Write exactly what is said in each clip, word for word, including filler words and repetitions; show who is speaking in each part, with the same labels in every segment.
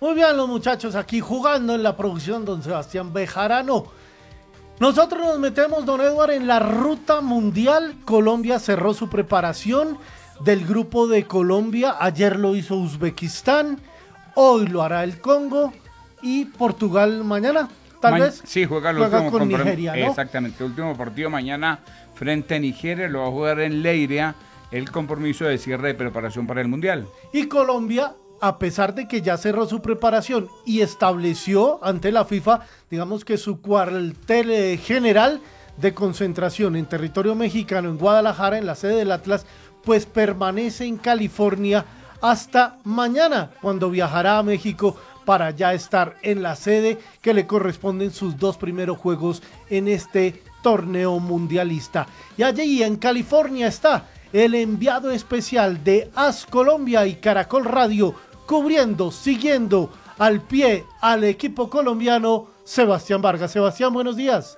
Speaker 1: Muy bien, los muchachos aquí jugando en la producción, don Sebastián Bejarano. Nosotros nos metemos, don Edward, en la ruta mundial. Colombia cerró su preparación del grupo de Colombia. Ayer lo hizo Uzbekistán, hoy lo hará el Congo y Portugal mañana, tal
Speaker 2: Ma
Speaker 1: vez.
Speaker 2: Sí, juega, el
Speaker 1: juega
Speaker 2: último
Speaker 1: con Nigeria, ¿no?
Speaker 2: Exactamente, el último partido mañana frente a Nigeria, lo va a jugar en Leiria, el compromiso de cierre de preparación para el Mundial.
Speaker 1: Y Colombia, a pesar de que ya cerró su preparación y estableció ante la FIFA, digamos que su cuartel general de concentración en territorio mexicano, en Guadalajara, en la sede del Atlas, pues permanece en California hasta mañana, cuando viajará a México para ya estar en la sede que le corresponden sus dos primeros juegos en este torneo mundialista. Y allí en California está el enviado especial de AS Colombia y Caracol Radio, cubriendo, siguiendo al pie al equipo colombiano, Sebastián Vargas. Sebastián, buenos días.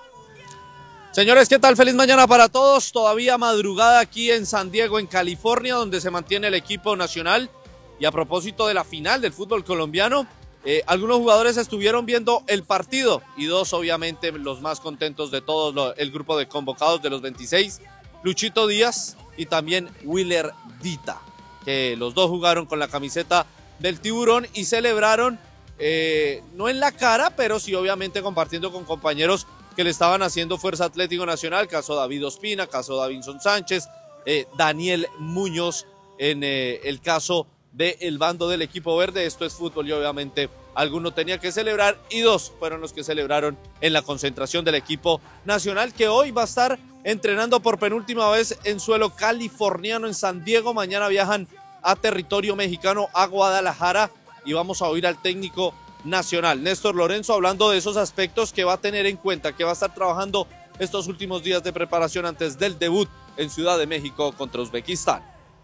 Speaker 3: Señores, ¿qué tal? Feliz mañana para todos. Todavía madrugada aquí en San Diego, en California, donde se mantiene el equipo nacional. Y a propósito de la final del fútbol colombiano, eh, algunos jugadores estuvieron viendo el partido y dos, obviamente, los más contentos de todos, lo, el grupo de convocados de los veintiséis, Luchito Díaz y también Willer Dita, que los dos jugaron con la camiseta del Tiburón y celebraron, eh, no en la cara, pero sí obviamente compartiendo con compañeros que le estaban haciendo fuerza Atlético Nacional, caso David Ospina, caso Davinson Sánchez, eh, Daniel Muñoz, en eh, el caso del bando del equipo verde. Esto es fútbol y obviamente alguno tenía que celebrar y dos fueron los que celebraron en la concentración del equipo nacional, que hoy va a estar entrenando por penúltima vez en suelo californiano en San Diego. Mañana viajan a territorio mexicano, a Guadalajara, y vamos a oír al técnico nacional, Néstor Lorenzo, hablando de esos aspectos que va a tener en cuenta, que va a estar trabajando estos últimos días de preparación antes del debut en Ciudad de México contra Uzbekistán.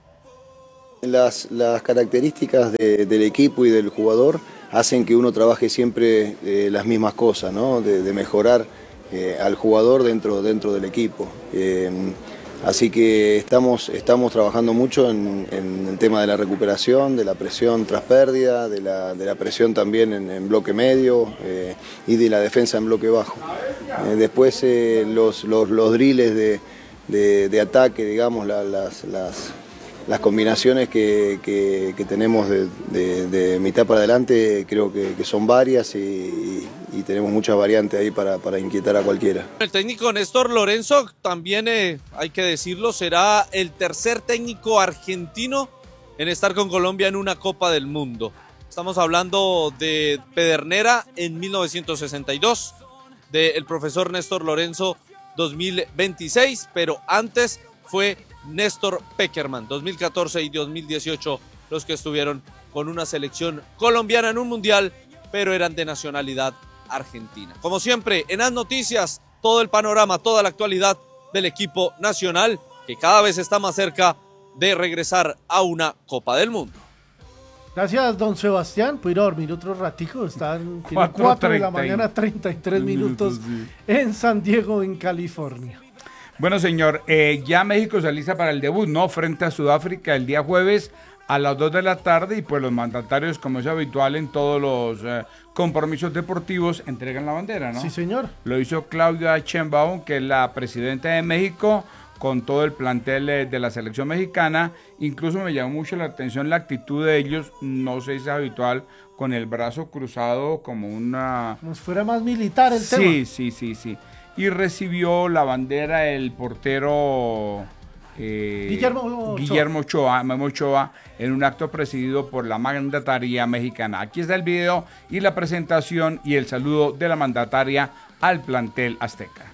Speaker 4: Las, las características de, del equipo y del jugador hacen que uno trabaje siempre eh, las mismas cosas, ¿no? de, de mejorar eh, al jugador dentro, dentro del equipo. Eh, así que estamos, estamos trabajando mucho en, en el tema de la recuperación, de la presión tras pérdida, de la, de la presión también en, en bloque medio eh, y de la defensa en bloque bajo. Eh, después eh, los, los, los drills de, de, de ataque, digamos, la, las... las Las combinaciones que, que, que tenemos de, de, de mitad para adelante creo que, que son varias y, y tenemos muchas variantes ahí para, para inquietar a cualquiera.
Speaker 3: El técnico Néstor Lorenzo también, eh, hay que decirlo, será el tercer técnico argentino en estar con Colombia en una Copa del Mundo. Estamos hablando de Pedernera en mil novecientos sesenta y dos, del profesor Néstor Lorenzo dos mil veintiséis, pero antes fue Néstor Pekerman, dos mil catorce y dos mil dieciocho, los que estuvieron con una selección colombiana en un mundial, pero eran de nacionalidad argentina. Como siempre, en las noticias, todo el panorama, toda la actualidad del equipo nacional, que cada vez está más cerca de regresar a una Copa del Mundo.
Speaker 1: Gracias, don Sebastián. Puedo ir a dormir otro ratico. Están cuatro de la mañana, treinta y tres minutos, sí, en San Diego, en California.
Speaker 2: Bueno, señor, eh, ya México se alista para el debut, ¿no? Frente a Sudáfrica el día jueves a las dos de la tarde, y pues los mandatarios, como es habitual en todos los eh, compromisos deportivos, entregan la bandera, ¿no?
Speaker 1: Sí, señor.
Speaker 2: Lo hizo Claudia Sheinbaum, que es la presidenta de México, con todo el plantel eh, de la selección mexicana. Incluso me llamó mucho la atención la actitud de ellos, no sé si es habitual, con el brazo cruzado como una...
Speaker 1: Como si fuera más militar el
Speaker 2: sí,
Speaker 1: tema.
Speaker 2: Sí, sí, sí, sí. Y recibió la bandera el portero eh,
Speaker 1: Guillermo Ochoa.
Speaker 2: Guillermo Ochoa, Memo Ochoa, en un acto presidido por la mandataria mexicana. Aquí está el video y la presentación y el saludo de la mandataria al plantel azteca.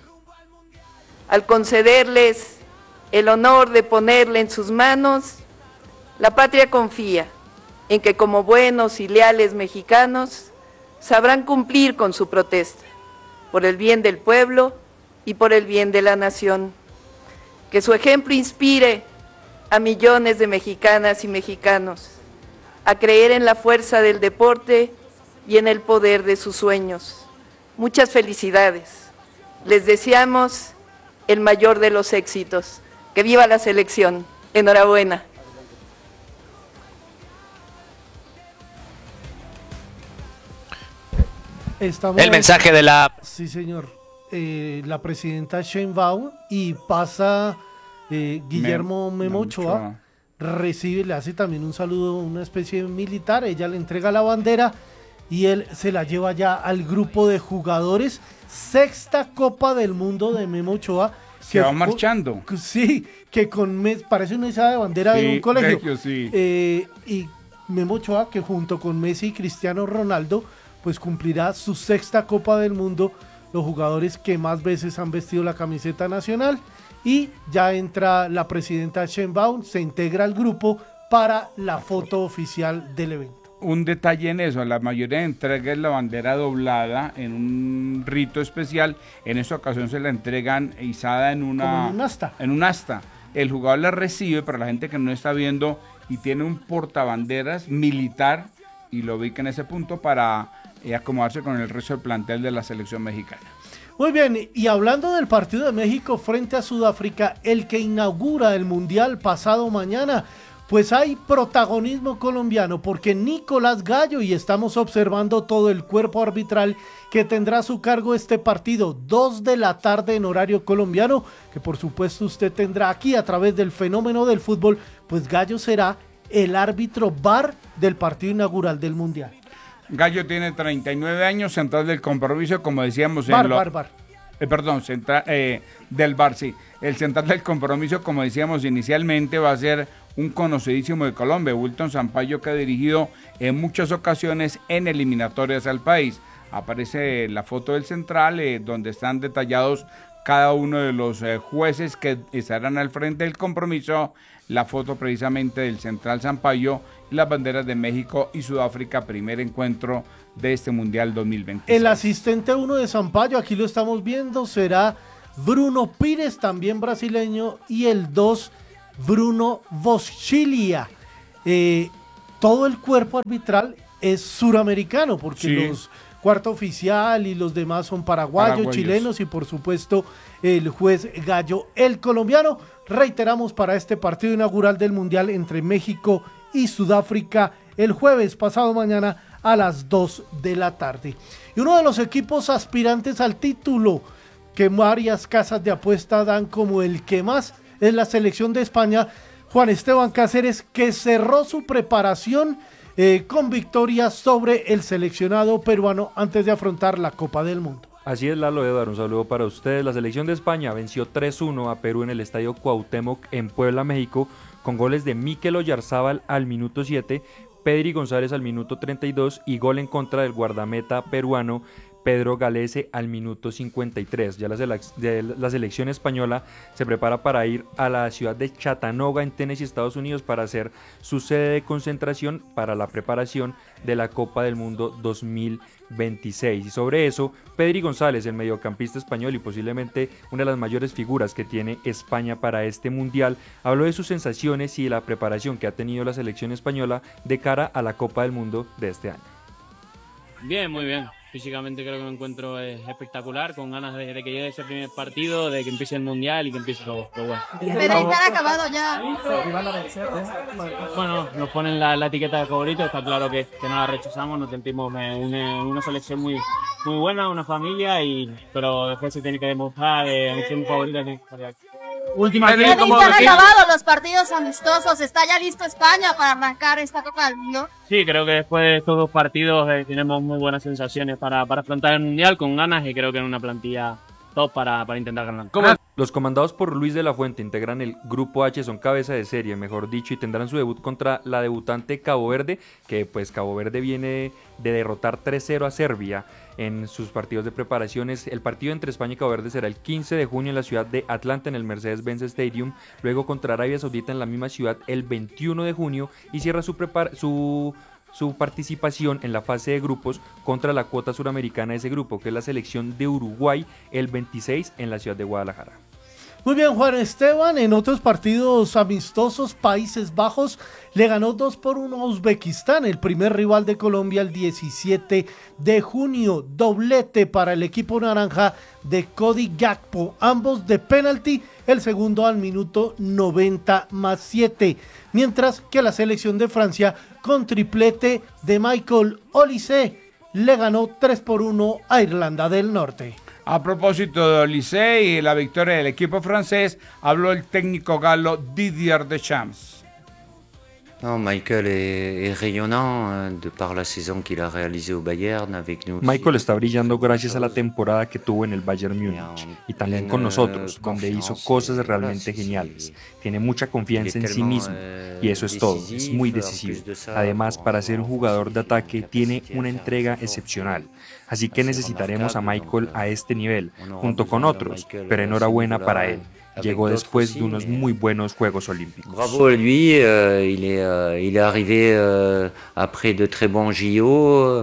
Speaker 5: Al concederles el honor de ponerle en sus manos, la patria confía en que como buenos y leales mexicanos sabrán cumplir con su protesta, por el bien del pueblo y por el bien de la nación. Que su ejemplo inspire a millones de mexicanas y mexicanos a creer en la fuerza del deporte y en el poder de sus sueños. Muchas felicidades. Les deseamos el mayor de los éxitos. ¡Que viva la selección! Enhorabuena.
Speaker 1: Estamos,
Speaker 3: el mensaje de la...
Speaker 1: Sí, señor. Eh, la presidenta Sheinbaum y pasa eh, Guillermo Mem, Memo Ochoa, recibe, le hace también un saludo, una especie de militar, ella le entrega la bandera y él se la lleva ya al grupo de jugadores. Sexta Copa del Mundo de Memo Ochoa.
Speaker 2: Se va marchando.
Speaker 1: Sí, que con mes, parece una izada de bandera sí, de un colegio.
Speaker 2: Colegio, sí.
Speaker 1: eh, y Memo Ochoa, que junto con Messi y Cristiano Ronaldo, pues cumplirá su sexta Copa del Mundo, los jugadores que más veces han vestido la camiseta nacional. Y ya entra la presidenta Sheinbaum, se integra al grupo para la foto oficial del evento.
Speaker 2: Un detalle en eso, la mayoría de entrega es la bandera doblada en un rito especial. En esta ocasión se la entregan izada en una
Speaker 1: Como en un asta.
Speaker 2: En un asta. El jugador la recibe, para la gente que no está viendo, y tiene un portabanderas militar y lo ubica en ese punto para eh, acomodarse con el resto del plantel de la selección mexicana.
Speaker 1: Muy bien, y hablando del partido de México frente a Sudáfrica, el que inaugura el Mundial pasado mañana, pues hay protagonismo colombiano porque Nicolás Gallo, y estamos observando todo el cuerpo arbitral que tendrá a su cargo este partido, dos de la tarde en horario colombiano, que por supuesto usted tendrá aquí a través del Fenómeno del Fútbol, pues Gallo será el árbitro V A R del partido inaugural del Mundial.
Speaker 2: Gallo tiene treinta y nueve años, central del compromiso, como decíamos
Speaker 1: Bar,
Speaker 2: en lo...
Speaker 1: bar, bar.
Speaker 2: Eh, perdón, central, eh, del V A R, sí. El central del compromiso, como decíamos inicialmente, va a ser un conocidísimo de Colombia, Wilton Sampaio, que ha dirigido en muchas ocasiones en eliminatorias al país. Aparece la foto del central, eh, donde están detallados cada uno de los eh, jueces que estarán al frente del compromiso, la foto precisamente del central Sampaio y las banderas de México y Sudáfrica, primer encuentro de este Mundial dos mil veintiséis.
Speaker 1: El asistente uno de Sampaio, aquí lo estamos viendo, será Bruno Pires, también brasileño, y el dos, Bruno Voschilia. Eh, todo el cuerpo arbitral es suramericano, porque sí, los cuarto oficial y los demás son paraguayos, paraguayos, chilenos y por supuesto el juez Gallo, el colombiano. Reiteramos, para este partido inaugural del Mundial entre México y Sudáfrica, el jueves pasado mañana a las dos de la tarde. Y uno de los equipos aspirantes al título que varias casas de apuesta dan como el que más es la selección de España, Juan Esteban Cáceres, que cerró su preparación eh, con victoria sobre el seleccionado peruano antes de afrontar la Copa del Mundo.
Speaker 6: Así es, Lalo, Eduardo, un saludo para ustedes. La selección de España venció tres uno a Perú en el Estadio Cuauhtémoc en Puebla, México, con goles de Mikel Oyarzábal al minuto siete, Pedri González al minuto treinta y dos y gol en contra del guardameta peruano Pedro Galese al minuto cincuenta y tres. Ya la, selec- de la selección española se prepara para ir a la ciudad de Chattanooga en Tennessee, Estados Unidos, para hacer su sede de concentración para la preparación de la Copa del Mundo dos mil veintiséis. Y sobre eso, Pedri González, el mediocampista español y posiblemente una de las mayores figuras que tiene España para este Mundial, habló de sus sensaciones y de la preparación que ha tenido la selección española de cara a la Copa del Mundo de este año.
Speaker 7: Bien, muy bien. Físicamente creo que me encuentro eh, espectacular, con ganas de, de que llegue ese primer partido, de que empiece el Mundial y que empiece todo, todo bueno.
Speaker 8: Pero estar acabado ya.
Speaker 7: Bueno, nos ponen la, la etiqueta de favorito, está claro que, que no la rechazamos, nos sentimos en una, una selección muy, muy buena, una familia, y pero después se tiene que demostrar, eh, ser un favorito.
Speaker 8: Última vez, como han acabado los partidos amistosos, ¿está ya listo España para arrancar esta Copa del Mundo?
Speaker 7: Sí, creo que después de estos dos partidos eh, tenemos muy buenas sensaciones para, para afrontar el Mundial con ganas, y creo que en una plantilla top para, para intentar ganar.
Speaker 6: ¿Cómo? Los comandados por Luis de la Fuente integran el Grupo H, son cabeza de serie, mejor dicho, y tendrán su debut contra la debutante Cabo Verde, que pues Cabo Verde viene de derrotar tres cero a Serbia en sus partidos de preparaciones. El partido entre España y Cabo Verde será el quince de junio en la ciudad de Atlanta, en el Mercedes-Benz Stadium, luego contra Arabia Saudita en la misma ciudad el veintiuno de junio, y cierra su prepar su su participación en la fase de grupos contra la cuota suramericana de ese grupo, que es la selección de Uruguay, el veintiséis en la ciudad de Guadalajara.
Speaker 1: Muy bien, Juan Esteban. En otros partidos amistosos, Países Bajos le ganó dos por uno a Uzbekistán, el primer rival de Colombia, el diecisiete de junio. Doblete para el equipo naranja de Cody Gakpo, ambos de penalti, el segundo al minuto noventa más siete. Mientras que la selección de Francia, con triplete de Michael Olise, le ganó tres por uno a Irlanda del Norte.
Speaker 2: A propósito de Olysée y la victoria del equipo francés, habló el técnico galo Didier Deschamps.
Speaker 9: Non, Michael est, est rayonnant de par la saison qu'il a réalisée au Bayern avec nous.
Speaker 6: Michael está brillando gracias a la temporada que tuvo en el Bayern Múnich y también con nosotros, donde hizo cosas realmente geniales. Tiene mucha confianza en sí mismo y eso es todo, es muy decisivo. Además, para ser un jugador de ataque tiene una entrega excepcional. Así que necesitaremos a Michael a este nivel, junto con otros, pero enhorabuena para él. Llegó después de unos muy buenos Juegos Olímpicos.
Speaker 9: Bravo a lui, euh, il est, euh, il est arrivé euh, après de très bons J O.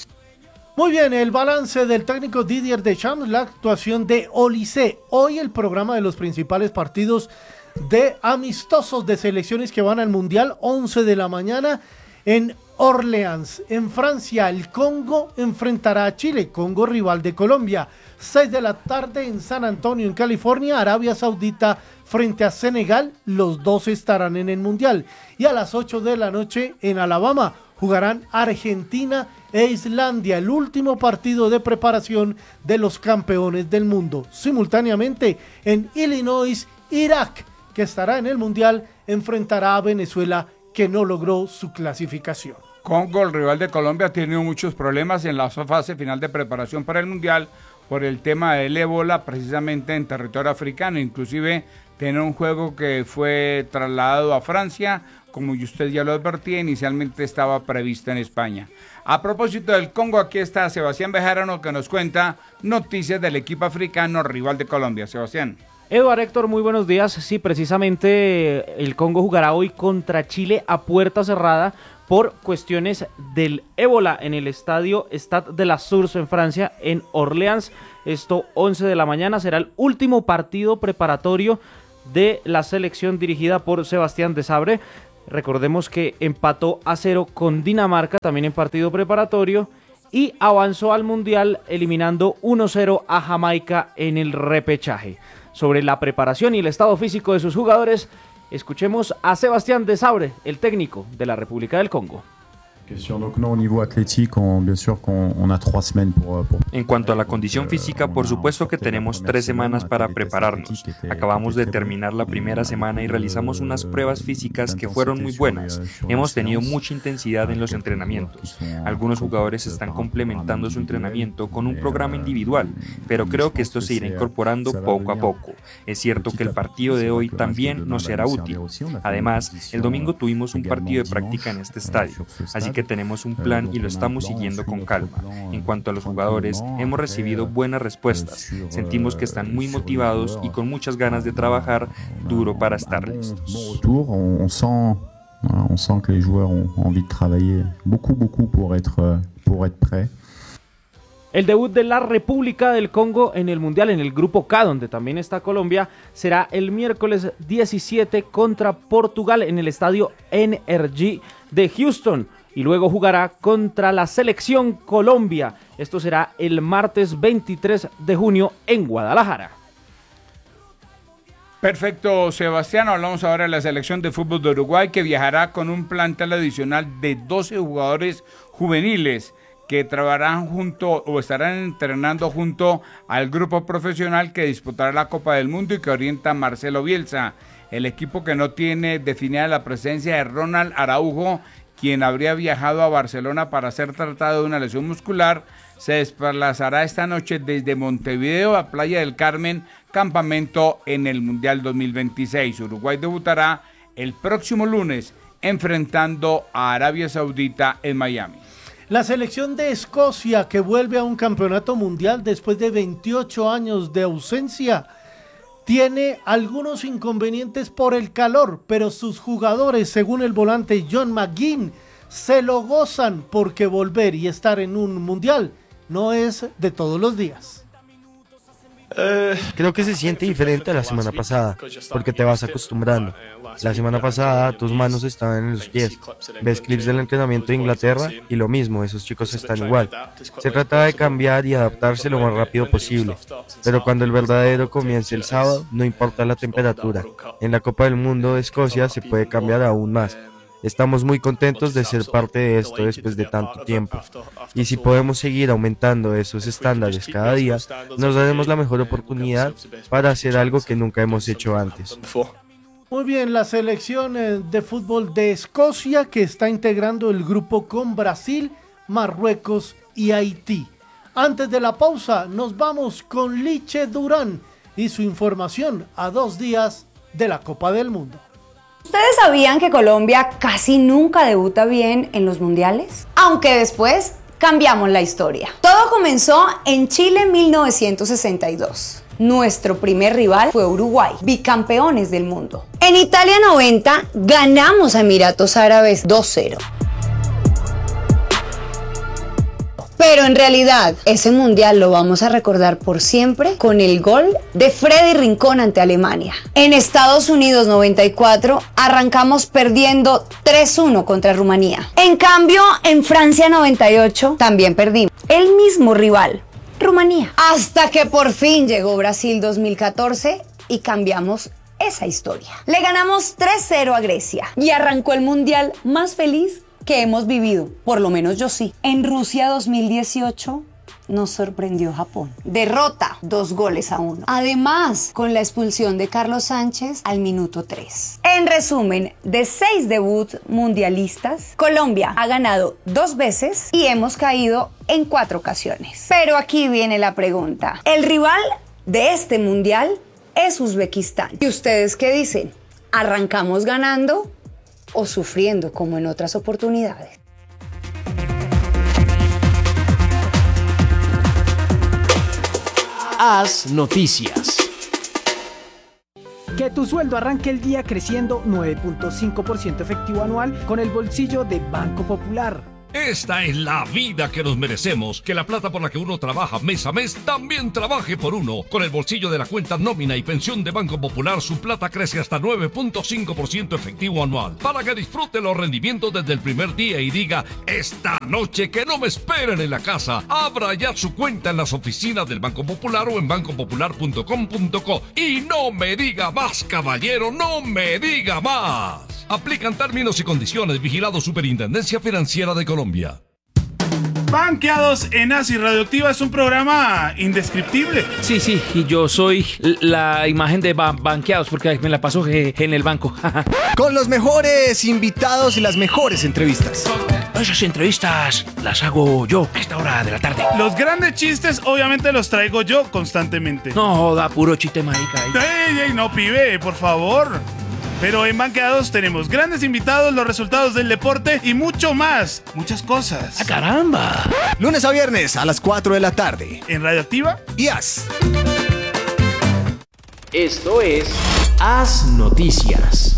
Speaker 1: Muy bien, el balance del técnico Didier Deschamps, la actuación de Olysée. Hoy el programa de los principales partidos de amistosos de selecciones que van al Mundial, once de la mañana en Orleans. En Francia, el Congo enfrentará a Chile, Congo rival de Colombia. seis de la tarde en San Antonio, en California, Arabia Saudita frente a Senegal, los dos estarán en el Mundial. Y a las ocho de la noche en Alabama jugarán Argentina e Islandia, el último partido de preparación de los campeones del mundo. Simultáneamente en Illinois, Irak, que estará en el Mundial, enfrentará a Venezuela, que no logró su clasificación.
Speaker 2: Congo, el rival de Colombia, ha tenido muchos problemas en la fase final de preparación para el Mundial por el tema del ébola, precisamente en territorio africano. Inclusive tiene un juego que fue trasladado a Francia, como usted ya lo advertía, inicialmente estaba previsto en España. A propósito del Congo, aquí está Sebastián Bejarano, que nos cuenta noticias del equipo africano rival de Colombia. Sebastián.
Speaker 10: Eduardo, Héctor, muy buenos días. Sí, precisamente el Congo jugará hoy contra Chile a puerta cerrada por cuestiones del ébola en el estadio Stade de la Source en Francia, en Orleans. Esto once de la mañana será el último partido preparatorio de la selección dirigida por Sebastián Desabre. Recordemos que empató a cero con Dinamarca, también en partido preparatorio, y avanzó al Mundial eliminando uno cero a Jamaica en el repechaje. Sobre la preparación y el estado físico de sus jugadores, escuchemos a Sebastián Desabre, el técnico de la República del Congo.
Speaker 6: En cuanto a la condición física, por supuesto que tenemos tres semanas para prepararnos. Acabamos de terminar la primera semana y realizamos unas pruebas físicas que fueron muy buenas. Hemos tenido mucha intensidad en los entrenamientos. Algunos jugadores están complementando su entrenamiento con un programa individual, pero creo que esto se irá incorporando poco a poco. Es cierto que el partido de hoy también nos será útil. Además, el domingo tuvimos un partido de práctica en este estadio, así que tenemos un plan y lo estamos siguiendo con calma. En cuanto a los jugadores, hemos recibido buenas respuestas. Sentimos que están muy motivados y con muchas ganas de trabajar duro para estar listos.
Speaker 11: On sent, on sent que les joueurs ont envie de travailler beaucoup, beaucoup pour être, pour être prêts.
Speaker 10: El debut de la República del Congo en el Mundial, en el Grupo K, donde también está Colombia, será el miércoles diecisiete contra Portugal en el estadio N R G de Houston. Y luego jugará contra la Selección Colombia. Esto será el martes veintitrés de junio en Guadalajara.
Speaker 2: Perfecto, Sebastián. Hablamos ahora de la selección de fútbol de Uruguay, que viajará con un plantel adicional de doce jugadores juveniles que trabajarán junto o estarán entrenando junto al grupo profesional que disputará la Copa del Mundo y que orienta Marcelo Bielsa. El equipo que no tiene definida la presencia de Ronald Araujo, quien habría viajado a Barcelona para ser tratado de una lesión muscular, se desplazará esta noche desde Montevideo a Playa del Carmen, campamento en el Mundial dos mil veintiséis. Uruguay debutará el próximo lunes enfrentando a Arabia Saudita en Miami.
Speaker 1: La selección de Escocia, que vuelve a un campeonato mundial después de veintiocho años de ausencia, tiene algunos inconvenientes por el calor, pero sus jugadores, según el volante John McGinn, se lo gozan porque volver y estar en un mundial no es de todos los días.
Speaker 12: Creo que se siente diferente a la semana pasada, porque te vas acostumbrando. La semana pasada tus manos estaban en los pies. Ves clips del entrenamiento de Inglaterra y lo mismo, esos chicos están igual. Se trata de cambiar y adaptarse lo más rápido posible. Pero cuando el verdadero comience el sábado, no importa la temperatura. En la Copa del Mundo de Escocia se puede cambiar aún más. Estamos muy contentos de ser parte de esto después de tanto tiempo. Y si podemos seguir aumentando esos estándares cada día, nos daremos la mejor oportunidad para hacer algo que nunca hemos hecho antes.
Speaker 1: Muy bien, la selección de fútbol de Escocia, que está integrando el grupo con Brasil, Marruecos y Haití. Antes de la pausa, nos vamos con Liche Durán y su información a dos días de la Copa del Mundo.
Speaker 13: ¿Ustedes sabían que Colombia casi nunca debuta bien en los mundiales? Aunque después cambiamos la historia. Todo comenzó en Chile mil novecientos sesenta y dos. Nuestro primer rival fue Uruguay, bicampeones del mundo. En Italia noventa ganamos a Emiratos Árabes dos cero. Pero en realidad, ese mundial lo vamos a recordar por siempre con el gol de Freddy Rincón ante Alemania. En Estados Unidos noventa y cuatro arrancamos perdiendo tres uno contra Rumanía. En cambio, en Francia noventa y ocho también perdimos. El mismo rival, Rumanía. Hasta que por fin llegó Brasil dos mil catorce y cambiamos esa historia. Le ganamos tres cero a Grecia y arrancó el mundial más feliz que hemos vivido, por lo menos yo sí. En Rusia dos mil dieciocho nos sorprendió Japón. Derrota, dos goles a uno. Además, con la expulsión de Carlos Sánchez al minuto tres. En resumen, de seis debuts mundialistas, Colombia ha ganado dos veces y hemos caído en cuatro ocasiones. Pero aquí viene la pregunta. El rival de este mundial es Uzbekistán. ¿Y ustedes qué dicen? ¿Arrancamos ganando o sufriendo como en otras oportunidades?
Speaker 14: Haz noticias.
Speaker 15: Que tu sueldo arranque el día creciendo nueve punto cinco por ciento efectivo anual con el bolsillo de Banco Popular.
Speaker 16: Esta es la vida que nos merecemos, que la plata por la que uno trabaja mes a mes también trabaje por uno. Con el bolsillo de la cuenta nómina y pensión de Banco Popular, su plata crece hasta nueve punto cinco por ciento efectivo anual, para que disfrute los rendimientos desde el primer día y diga, esta noche que no me esperen en la casa. Abra ya su cuenta en las oficinas del Banco Popular o en banco popular punto com punto co. Y no me diga más, caballero, no me diga más. Aplican términos y condiciones. Vigilado Superintendencia Financiera de Colombia.
Speaker 17: Banqueados en Ácido Radioactiva es un programa indescriptible.
Speaker 18: Sí, sí, y yo soy la imagen de ba Banqueados porque me la paso en el banco.
Speaker 14: Con los mejores invitados y las mejores entrevistas.
Speaker 18: Esas entrevistas las hago yo a esta hora de la tarde.
Speaker 17: Los grandes chistes obviamente los traigo yo constantemente.
Speaker 18: No, da puro chiste marica.
Speaker 17: Ey, ey, no, pibe, por favor. Pero en Banqueados tenemos grandes invitados, los resultados del deporte y mucho más. Muchas cosas.
Speaker 18: ¡Ah, caramba!
Speaker 14: Lunes a viernes a las cuatro de la tarde.
Speaker 17: En Radioactiva
Speaker 14: y Haz. Esto es Haz Noticias.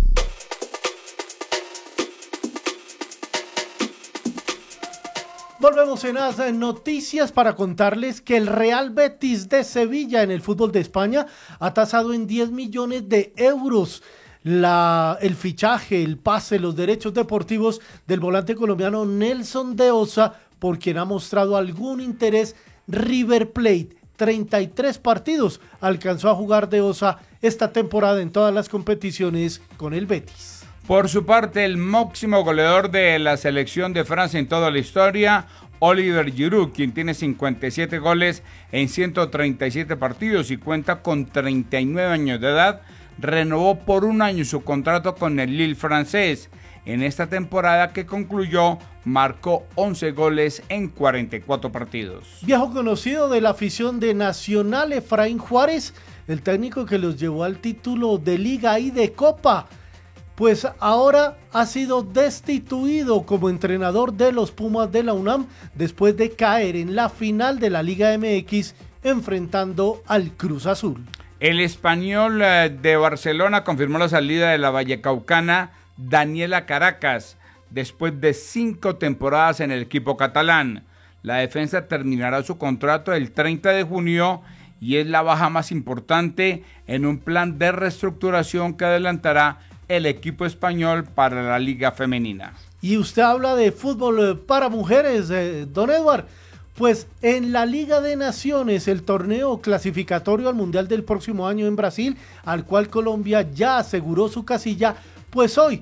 Speaker 1: Volvemos en Haz Noticias para contarles que el Real Betis de Sevilla en el fútbol de España ha tasado en diez millones de euros la, el fichaje, el pase, los derechos deportivos del volante colombiano Nelson de Osa, por quien ha mostrado algún interés River Plate. treinta y tres partidos alcanzó a jugar de Osa esta temporada en todas las competiciones con el Betis.
Speaker 2: Por su parte, el máximo goleador de la selección de Francia en toda la historia, Olivier Giroud, quien tiene cincuenta y siete goles en ciento treinta y siete partidos y cuenta con treinta y nueve años de edad, renovó por un año su contrato con el Lille francés. En esta temporada que concluyó, marcó once goles en cuarenta y cuatro partidos.
Speaker 1: Viejo conocido de la afición de Nacional, Efraín Juárez, el técnico que los llevó al título de Liga y de Copa, pues ahora ha sido destituido como entrenador de los Pumas de la UNAM después de caer en la final de la Liga M X enfrentando al Cruz Azul.
Speaker 2: El Español de Barcelona confirmó la salida de la vallecaucana Daniela Caracas después de cinco temporadas en el equipo catalán. La defensa terminará su contrato el treinta de junio y es la baja más importante en un plan de reestructuración que adelantará el equipo español para la Liga Femenina.
Speaker 1: Y usted habla de fútbol para mujeres, eh, don Edward. Pues en la Liga de Naciones, el torneo clasificatorio al Mundial del próximo año en Brasil, al cual Colombia ya aseguró su casilla, pues hoy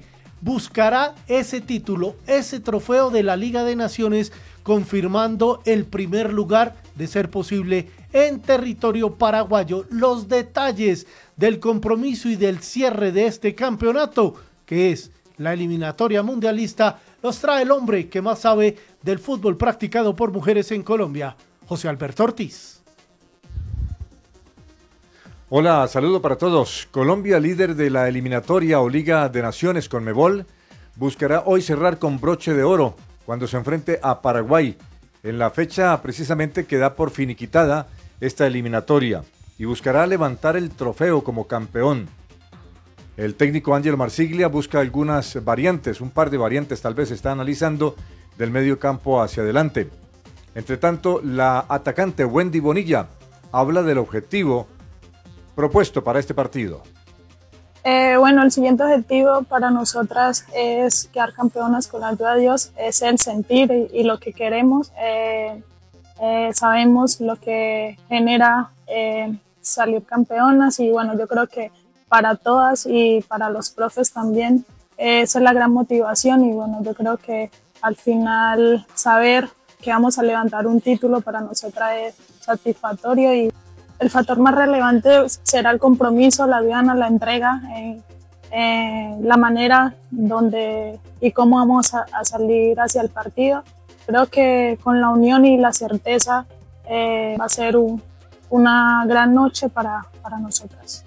Speaker 1: buscará ese título, ese trofeo de la Liga de Naciones, confirmando el primer lugar de ser posible en territorio paraguayo. Los detalles del compromiso y del cierre de este campeonato, que es la eliminatoria mundialista, los trae el hombre que más sabe del fútbol practicado por mujeres en Colombia, José Alberto Ortiz.
Speaker 19: Hola, saludo para todos. Colombia, líder de la eliminatoria o Liga de Naciones Conmebol, buscará hoy cerrar con broche de oro cuando se enfrente a Paraguay, en la fecha precisamente que da por finiquitada esta eliminatoria, y buscará levantar el trofeo como campeón. El técnico Ángel Marsiglia busca algunas variantes, un par de variantes tal vez está analizando del medio campo hacia adelante. Entre tanto, la atacante Wendy Bonilla habla del objetivo propuesto para este partido.
Speaker 20: Eh, bueno, el siguiente objetivo para nosotras es quedar campeonas con la ayuda de Dios, es el sentir y, y lo que queremos. Eh, eh, sabemos lo que genera eh, salir campeonas y bueno, yo creo que para todas y para los profes también eh, esa es la gran motivación y bueno, yo creo que al final saber que vamos a levantar un título para nosotras es satisfactorio y el factor más relevante será el compromiso, la gana, la entrega, eh, eh, la manera donde y cómo vamos a, a salir hacia el partido. Creo que con la unión y la certeza eh, va a ser un, una gran noche para, para nosotras.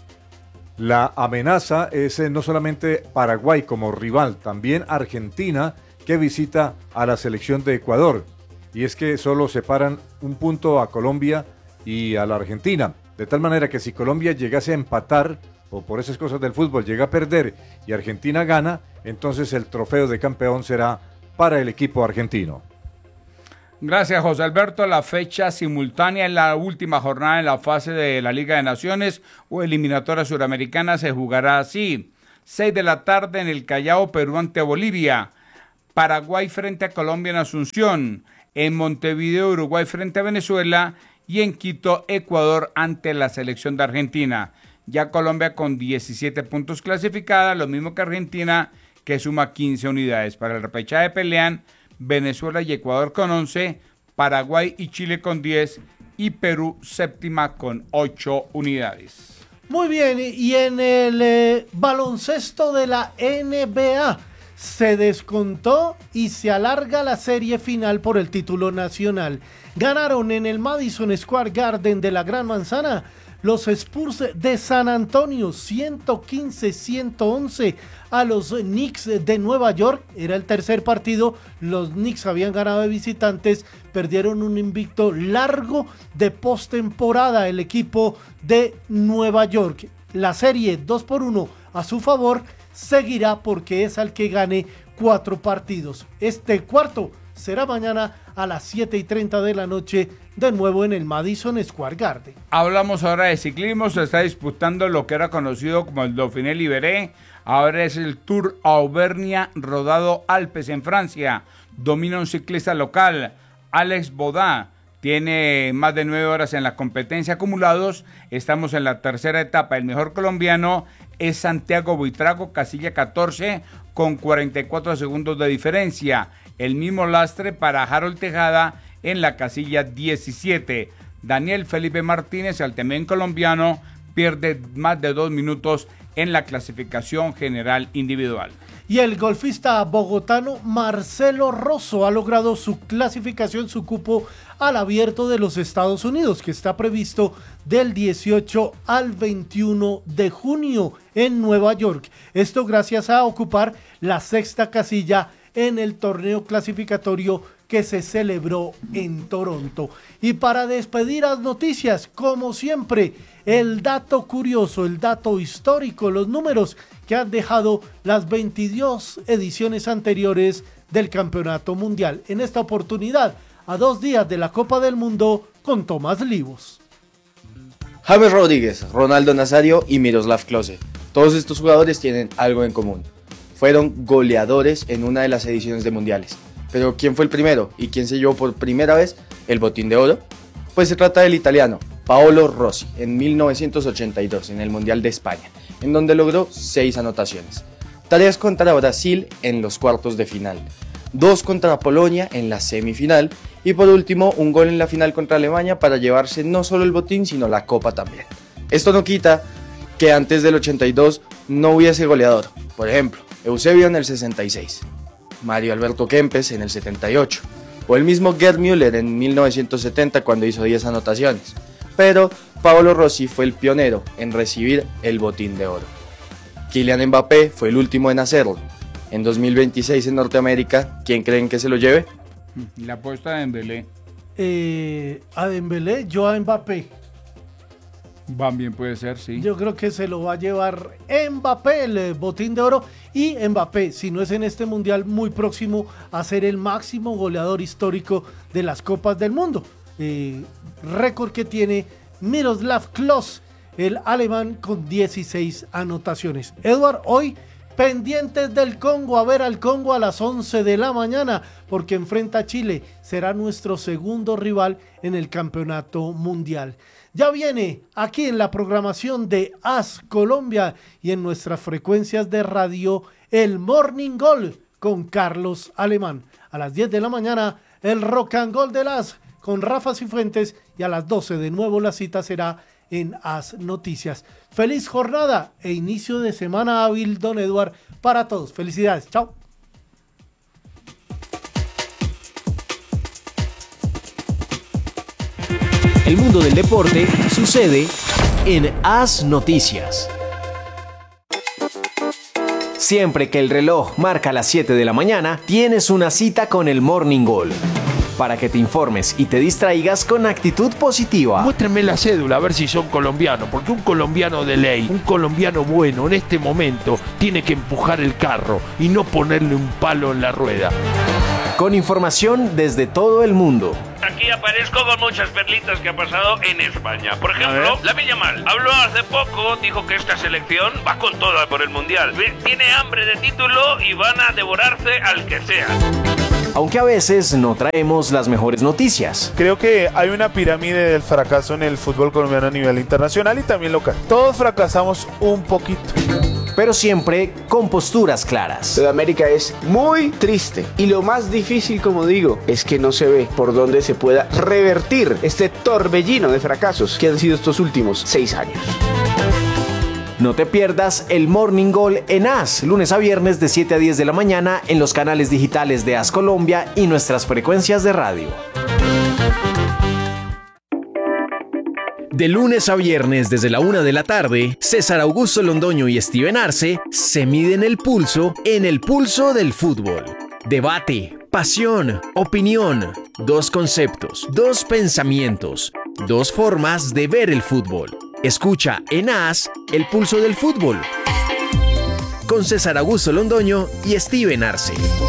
Speaker 19: La amenaza es eh, no solamente Paraguay como rival, también Argentina, que visita a la selección de Ecuador. Y es que solo separan un punto a Colombia y a la Argentina, de tal manera que si Colombia llegase a empatar o por esas cosas del fútbol llega a perder y Argentina gana, entonces el trofeo de campeón será para el equipo argentino.
Speaker 2: Gracias, José Alberto. La fecha simultánea en la última jornada en la fase de la Liga de Naciones o eliminatoria suramericana se jugará así: seis de la tarde en el Callao, Perú ante Bolivia, Paraguay frente a Colombia en Asunción, en Montevideo, Uruguay frente a Venezuela y en Quito, Ecuador ante la selección de Argentina. Ya Colombia con diecisiete puntos clasificada, lo mismo que Argentina, que suma quince unidades. Para el repechaje pelean Venezuela y Ecuador con once, Paraguay y Chile con diez y Perú séptima con ocho unidades.
Speaker 1: Muy bien, y en el eh, baloncesto de la N B A se descontó y se alarga la serie final por el título nacional. Ganaron en el Madison Square Garden de la Gran Manzana los Spurs de San Antonio ciento quince a ciento once a los Knicks de Nueva York. Era el tercer partido, los Knicks habían ganado de visitantes, perdieron un invicto largo de postemporada el equipo de Nueva York. La serie dos por uno a su favor seguirá porque es al que gane cuatro partidos. Este cuarto será mañana a las siete y treinta de la noche, de nuevo en el Madison Square Garden.
Speaker 2: Hablamos ahora de ciclismo. Se está disputando lo que era conocido como el Dauphiné Libéré. Ahora es el Tour Auvernia Rodado Alpes en Francia. Domina un ciclista local, Alex Baudin. Tiene más de nueve horas en la competencia acumulados. Estamos en la tercera etapa. El mejor colombiano es Santiago Buitrago, casilla catorce, con cuarenta y cuatro segundos de diferencia. El mismo lastre para Harold Tejada en la casilla diecisiete. Daniel Felipe Martínez, el también colombiano, pierde más de dos minutos en la clasificación general individual.
Speaker 1: Y el golfista bogotano Marcelo Rosso ha logrado su clasificación, su cupo al Abierto de los Estados Unidos, que está previsto del dieciocho al veintiuno de junio en Nueva York. Esto gracias a ocupar la sexta casilla en el torneo clasificatorio que se celebró en Toronto. Y para despedir las noticias, como siempre, el dato curioso, el dato histórico, los números que han dejado las veintidós ediciones anteriores del Campeonato Mundial. En esta oportunidad, a dos días de la Copa del Mundo, con Tomás Livos.
Speaker 21: James Rodríguez, Ronaldo Nazario y Miroslav Klose. Todos estos jugadores tienen algo en común. Fueron goleadores en una de las ediciones de mundiales. Pero ¿quién fue el primero? ¿Y quién se llevó por primera vez el botín de oro? Pues se trata del italiano Paolo Rossi en mil novecientos ochenta y dos en el Mundial de España, en donde logró seis anotaciones. tres contra Brasil en los cuartos de final, dos contra Polonia en la semifinal y por último un gol en la final contra Alemania para llevarse no solo el botín sino la copa también. Esto no quita que antes del ochenta y dos no hubiese goleador, por ejemplo, Eusebio en el sesenta y seis, Mario Alberto Kempes en el setenta y ocho o el mismo Gerd Müller en mil novecientos setenta cuando hizo diez anotaciones, pero Paolo Rossi fue el pionero en recibir el botín de oro. Kylian Mbappé fue el último en hacerlo. En dos mil veintiséis en Norteamérica, ¿quién creen que se lo lleve?
Speaker 2: La apuesta de Dembélé.
Speaker 1: Eh, a Dembélé, yo a Mbappé.
Speaker 2: Van bien, puede ser, sí.
Speaker 1: Yo creo que se lo va a llevar Mbappé, el eh, botín de oro. Y Mbappé, si no es en este mundial, muy próximo a ser el máximo goleador histórico de las Copas del Mundo. Eh, récord que tiene Miroslav Klose, el alemán, con dieciséis anotaciones. Edward, hoy pendientes del Congo, a ver al Congo a las once de la mañana, porque enfrenta a Chile. Será nuestro segundo rival en el campeonato mundial. Ya viene aquí en la programación de AS Colombia y en nuestras frecuencias de radio el Morning Goal con Carlos Alemán. A las diez de la mañana el Rock and Gold del AS con Rafa Cifuentes y a las doce de nuevo la cita será en AS Noticias. Feliz jornada e inicio de semana hábil, don Eduard, para todos. Felicidades. Chao.
Speaker 4: El mundo del deporte sucede en AS Noticias. Siempre que el reloj marca las siete de la mañana, tienes una cita con el Morning Goal. Para que te informes y te distraigas con actitud positiva.
Speaker 22: Muéstrenme la cédula a ver si son colombianos, porque un colombiano de ley, un colombiano bueno en este momento tiene que empujar el carro y no ponerle un palo en la rueda.
Speaker 4: Con información desde todo el mundo.
Speaker 23: Aquí aparezco con muchas perlitas que ha pasado en España. Por ejemplo, Lamine Yamal habló hace poco, dijo que esta selección va con toda por el Mundial. Tiene hambre de título y van a devorarse al que sea.
Speaker 4: Aunque a veces no traemos las mejores noticias.
Speaker 24: Creo que hay una pirámide del fracaso en el fútbol colombiano a nivel internacional y también local. Todos fracasamos un poquito.
Speaker 4: Pero siempre con posturas claras.
Speaker 25: Sudamérica es muy triste y lo más difícil, como digo, es que no se ve por dónde se pueda revertir este torbellino de fracasos que han sido estos últimos seis años.
Speaker 4: No te pierdas el Morning Goal en AS, lunes a viernes de siete a diez de la mañana en los canales digitales de AS Colombia y nuestras frecuencias de radio. De lunes a viernes desde la una de la tarde, César Augusto Londoño y Steven Arce se miden el pulso en el pulso del fútbol. Debate, pasión, opinión, dos conceptos, dos pensamientos, dos formas de ver el fútbol. Escucha en AS el pulso del fútbol con César Augusto Londoño y Steven Arce.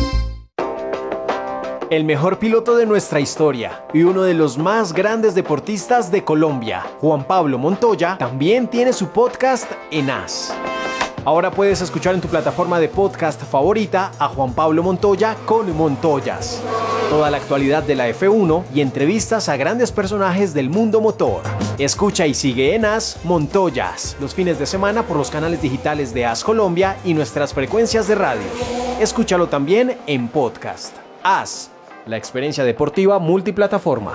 Speaker 4: El mejor piloto de nuestra historia y uno de los más grandes deportistas de Colombia, Juan Pablo Montoya, también tiene su podcast en AS. Ahora puedes escuchar en tu plataforma de podcast favorita a Juan Pablo Montoya con Montoyas. Toda la actualidad de la F uno y entrevistas a grandes personajes del mundo motor. Escucha y sigue en AS Montoyas los fines de semana por los canales digitales de AS Colombia y nuestras frecuencias de radio. Escúchalo también en podcast. AS, la experiencia deportiva multiplataforma.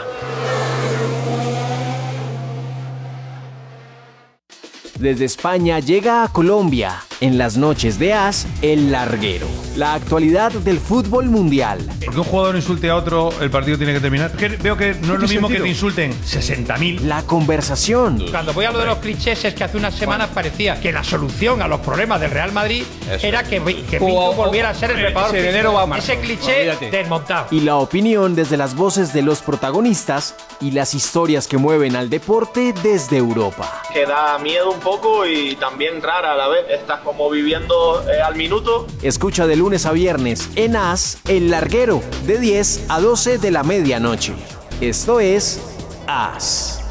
Speaker 4: Desde España llega a Colombia, en las noches de AS, El Larguero. La actualidad del fútbol mundial.
Speaker 26: Porque un jugador insulte a otro, el partido tiene que terminar. Que veo que no es lo mismo que te insulten sesenta mil.
Speaker 4: La conversación.
Speaker 27: Cuando voy a lo de los clichés es que hace unas semanas parecía que la solución a los problemas del Real Madrid Eso. era que, que Pinto volviera a ser el preparador físico. Ese cliché Olvídate. desmontado.
Speaker 4: Y la opinión desde las voces de los protagonistas y las historias que mueven al deporte desde Europa.
Speaker 28: Que da miedo un poco y también rara a la vez. Estás como viviendo eh, al minuto.
Speaker 4: Escucha de lunes a viernes en AS El Larguero, de diez a doce de la medianoche. Esto es AS.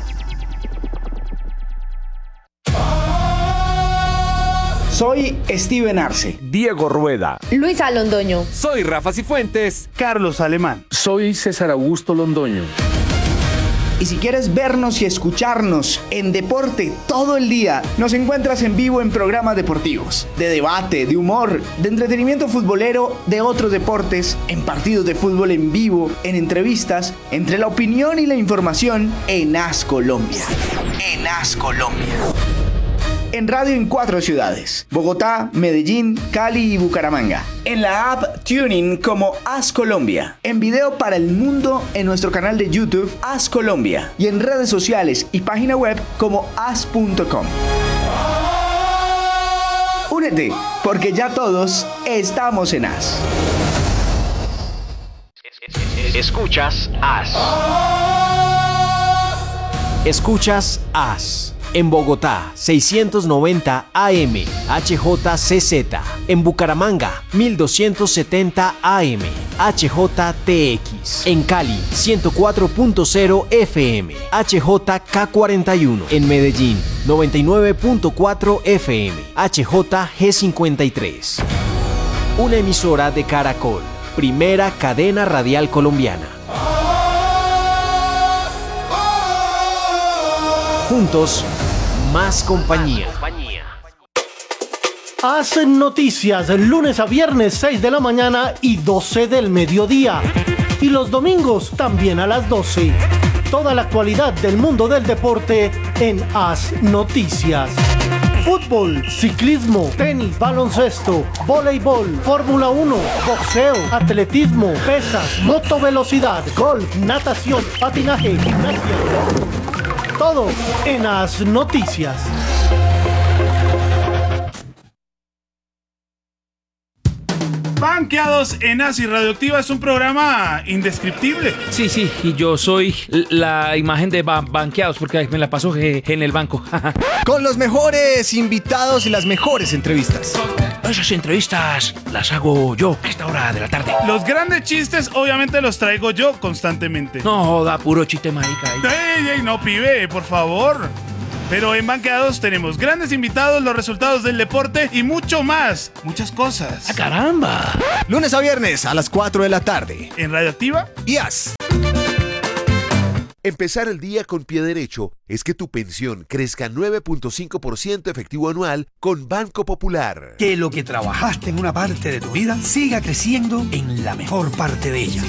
Speaker 29: Soy Steven Arce.
Speaker 30: Diego Rueda.
Speaker 31: Luisa Londoño.
Speaker 30: Soy Rafa Cifuentes.
Speaker 32: Carlos Alemán.
Speaker 33: Soy César Augusto Londoño.
Speaker 29: Y si quieres vernos y escucharnos en deporte todo el día, nos encuentras en vivo en programas deportivos, de debate, de humor, de entretenimiento futbolero, de otros deportes, en partidos de fútbol en vivo, en entrevistas, entre la opinión y la información en As Colombia. En As Colombia. En radio en cuatro ciudades: Bogotá, Medellín, Cali y Bucaramanga. En la app Tuning como As Colombia. En video para el mundo en nuestro canal de YouTube As Colombia. Y en redes sociales y página web como as punto com. Únete, porque ya todos estamos en As.
Speaker 4: Escuchas As. Escuchas As. En Bogotá, seiscientos noventa A M, H J C Z. En Bucaramanga, mil doscientos setenta A M, H J T X. En Cali, ciento cuatro punto cero F M, H J K cuarenta y uno. En Medellín, noventa y nueve punto cuatro F M, H J G cincuenta y tres. Una emisora de Caracol, primera cadena radial colombiana. Juntos, más compañía.
Speaker 1: Hacen noticias lunes a viernes seis de la mañana y doce del mediodía. Y los domingos también a las doce. Toda la actualidad del mundo del deporte en As Noticias. Fútbol, ciclismo, tenis, baloncesto, voleibol, Fórmula uno, boxeo, atletismo, pesas, motovelocidad, golf, natación, patinaje, gimnasia. Todo en As Noticias.
Speaker 17: Banqueados en As y Radioactiva es un programa indescriptible.
Speaker 18: Sí, sí, y yo soy la imagen de ba- banqueados porque me la paso je- en el banco.
Speaker 14: Con los mejores invitados y las mejores entrevistas.
Speaker 22: Esas entrevistas las hago yo a esta hora de la tarde.
Speaker 17: Los grandes chistes obviamente los traigo yo constantemente.
Speaker 22: No joda, puro chiste marica.
Speaker 17: ¡Ey, ey, no, pibe, por favor! Pero en Banqueados tenemos grandes invitados, los resultados del deporte y mucho más. Muchas cosas.
Speaker 22: ¡Ah, caramba!
Speaker 14: Lunes a viernes a las cuatro de la tarde.
Speaker 17: En Radioactiva
Speaker 14: y As.
Speaker 3: Empezar el día con pie derecho es que tu pensión crezca nueve punto cinco por ciento efectivo anual con Banco Popular.
Speaker 5: Que lo que trabajaste en una parte de tu vida siga creciendo en la mejor parte de ella.